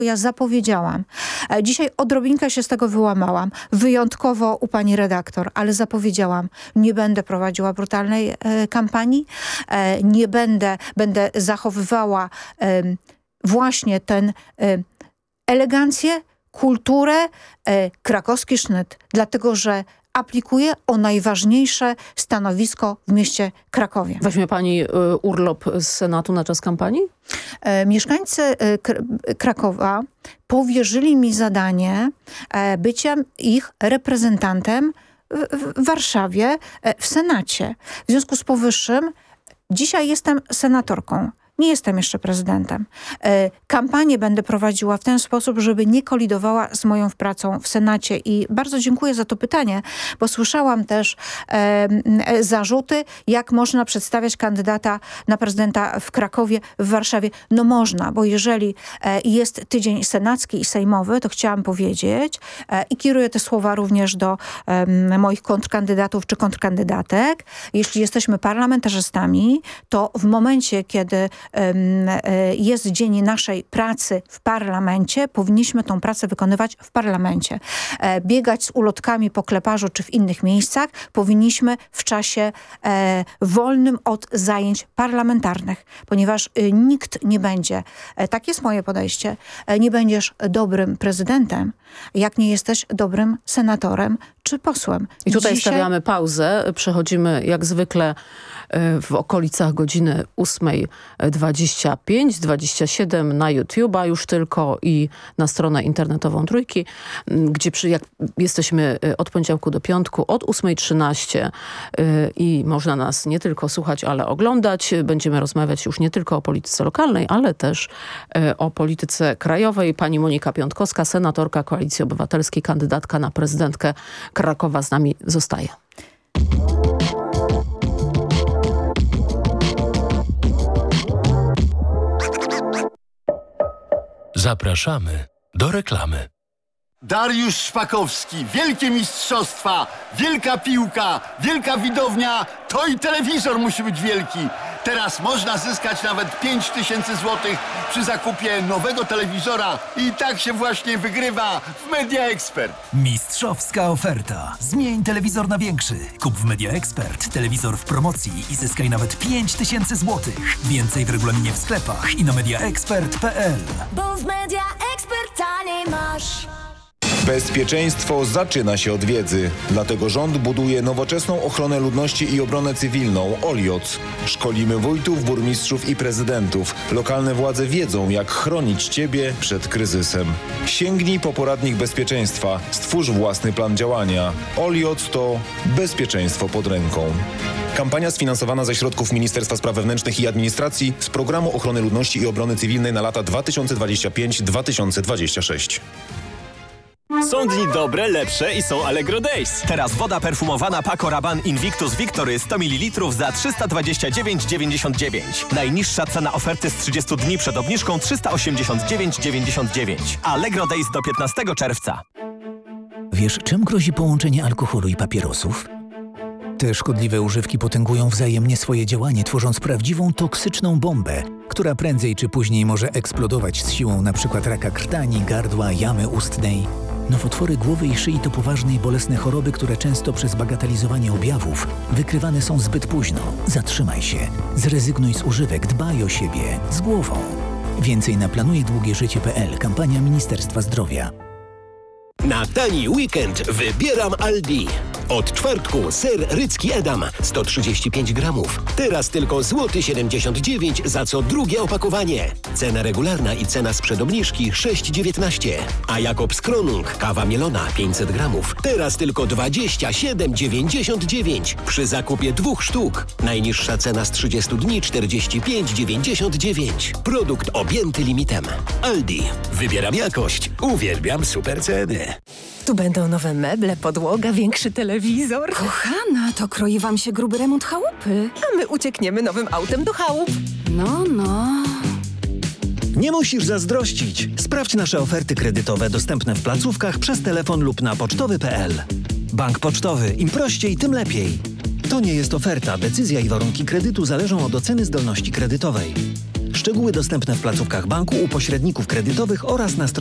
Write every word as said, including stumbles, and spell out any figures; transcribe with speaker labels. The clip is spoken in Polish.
Speaker 1: Ja zapowiedziałam. Dzisiaj odrobinkę się z tego wyłamałam. Wyjątkowo u pani redaktor, ale zapowiedziałam. Nie będę prowadziła brutalnej e, kampanii. E, nie będę, będę zachowywała e, właśnie ten e, elegancję, kulturę, e, krakowski sznyt. Dlatego, że aplikuje o najważniejsze stanowisko w mieście Krakowie.
Speaker 2: Weźmie pani y, urlop z Senatu na czas kampanii?
Speaker 1: E, mieszkańcy e, K- Krakowa powierzyli mi zadanie e, bycia ich reprezentantem w, w Warszawie, e, w Senacie. W związku z powyższym dzisiaj jestem senatorką. Nie jestem jeszcze prezydentem. E, kampanię będę prowadziła w ten sposób, żeby nie kolidowała z moją pracą w Senacie. I bardzo dziękuję za to pytanie, bo słyszałam też e, e, zarzuty, jak można przedstawiać kandydata na prezydenta w Krakowie, w Warszawie. No można, bo jeżeli e, jest tydzień senacki i sejmowy, to chciałam powiedzieć e, i kieruję te słowa również do e, moich kontrkandydatów czy kontrkandydatek. Jeśli jesteśmy parlamentarzystami, to w momencie, kiedy jest dzień naszej pracy w parlamencie, powinniśmy tą pracę wykonywać w parlamencie. Biegać z ulotkami po Kleparzu czy w innych miejscach powinniśmy w czasie wolnym od zajęć parlamentarnych, ponieważ nikt nie będzie, tak jest moje podejście, nie będziesz dobrym prezydentem, jak nie jesteś dobrym senatorem czy posłem.
Speaker 2: I tutaj
Speaker 1: Dzisiaj...
Speaker 2: stawiamy pauzę. Przechodzimy jak zwykle w okolicach godziny ósmej dwadzieścia pięć, dwadzieścia siedem na YouTube'a już tylko i na stronę internetową Trójki, gdzie przy, jak jesteśmy od poniedziałku do piątku od ósmej trzynaście i można nas nie tylko słuchać, ale oglądać. Będziemy rozmawiać już nie tylko o polityce lokalnej, ale też o polityce krajowej. Pani Monika Piątkowska, senatorka Koalicji Obywatelskiej, kandydatka na prezydentkę Krakowa z nami zostaje.
Speaker 3: Zapraszamy do reklamy.
Speaker 4: Dariusz Szpakowski, wielkie mistrzostwa, wielka piłka, wielka widownia, to i telewizor musi być wielki. Teraz można zyskać nawet pięć tysięcy złotych przy zakupie nowego telewizora i tak się właśnie wygrywa w Media Expert.
Speaker 5: Mistrzowska oferta. Zmień telewizor na większy. Kup w Media Expert telewizor w promocji i zyskaj nawet pięć tysięcy złotych. Więcej w regulaminie w sklepach i na mediaexpert kropka p l.
Speaker 6: Bo w Media Expert taniej masz.
Speaker 7: Bezpieczeństwo zaczyna się od wiedzy. Dlatego rząd buduje nowoczesną ochronę ludności i obronę cywilną OLIOC. Szkolimy wójtów, burmistrzów i prezydentów. Lokalne władze wiedzą, jak chronić Ciebie przed kryzysem. Sięgnij po poradnik bezpieczeństwa. Stwórz własny plan działania. OLIOC to bezpieczeństwo pod ręką. Kampania sfinansowana ze środków Ministerstwa Spraw Wewnętrznych i Administracji z Programu Ochrony Ludności i Obrony Cywilnej na lata dwa tysiące dwudziesty piąty do dwa tysiące dwudziestego szóstego.
Speaker 8: Są dni dobre, lepsze i są Allegro Days.
Speaker 9: Teraz woda perfumowana Paco Rabanne Invictus Victory sto mililitrów za trzysta dwadzieścia dziewięć dziewięćdziesiąt dziewięć. Najniższa cena oferty z trzydziestu dni przed obniżką trzysta osiemdziesiąt dziewięć dziewięćdziesiąt dziewięć. Allegro Days do piętnastego czerwca.
Speaker 5: Wiesz, czym grozi połączenie alkoholu i papierosów? Te szkodliwe używki potęgują wzajemnie swoje działanie, tworząc prawdziwą toksyczną bombę, która prędzej czy później może eksplodować z siłą np. raka krtani, gardła, jamy ustnej. Nowotwory głowy i szyi to poważne i bolesne choroby, które często przez bagatelizowanie objawów wykrywane są zbyt późno. Zatrzymaj się, zrezygnuj z używek, dbaj o siebie, z głową. Więcej na planuje długie życie kropka p l. Kampania Ministerstwa Zdrowia.
Speaker 3: Na tani weekend wybieram Aldi. Od czwartku ser rycki Edam sto trzydzieści pięć gramów. Teraz tylko złoty siedemdziesiąt dziewięć za co drugie opakowanie. Cena regularna i cena sprzed obniżki sześć dziewiętnaście. A Jakobs Kronung kawa mielona pięćset gramów. Teraz tylko dwadzieścia siedem dziewięćdziesiąt dziewięć przy zakupie dwóch sztuk. Najniższa cena z trzydziestu dni czterdzieści pięć dziewięćdziesiąt dziewięć. Produkt objęty limitem. Aldi. Wybieram jakość. Uwielbiam super ceny.
Speaker 10: Tu będą nowe meble, podłoga, większy telewizor.
Speaker 11: Kochana, to kroi wam się gruby remont chałupy.
Speaker 10: A my uciekniemy nowym autem do chałup.
Speaker 11: No, no.
Speaker 12: Nie musisz zazdrościć. Sprawdź nasze oferty kredytowe dostępne w placówkach przez telefon lub na pocztowy kropka p l. Bank Pocztowy. Im prościej, tym lepiej. To nie jest oferta. Decyzja i warunki kredytu zależą od oceny zdolności kredytowej. Szczegóły dostępne w placówkach banku, u pośredników kredytowych oraz na stronie